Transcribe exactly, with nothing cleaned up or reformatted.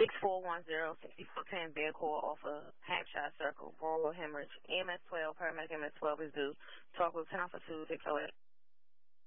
six four one zero, six four one zero, bed core off of Hampshire Circle, Royal Hemorrhage, M S twelve, paramedic M S twelve is due. Talk with ten for two, six oh eight.